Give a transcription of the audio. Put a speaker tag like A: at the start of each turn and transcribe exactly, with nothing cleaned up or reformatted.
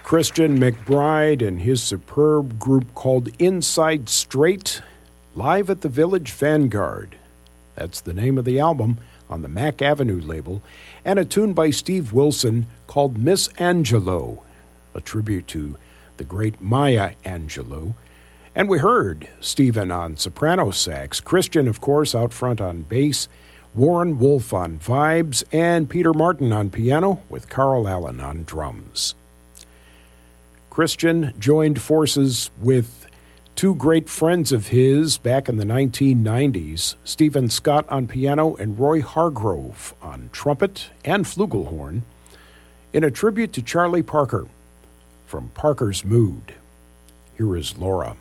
A: Christian McBride and his superb group called Inside Straight, live at the Village Vanguard. That's the name of the album on the Mack Avenue label, and a tune by Steve Wilson called Miss Angelo, a tribute to the great Maya Angelou. And we heard Stephen on soprano sax, Christian, of course, out front on bass, Warren Wolf on vibes, and Peter Martin on piano with Carl Allen on drums. Christian joined forces with two great friends of his back in the nineteen nineties, Stephen Scott on piano and Roy Hargrove on trumpet and flugelhorn, in a tribute to Charlie Parker from Parker's Mood. Here is Laura.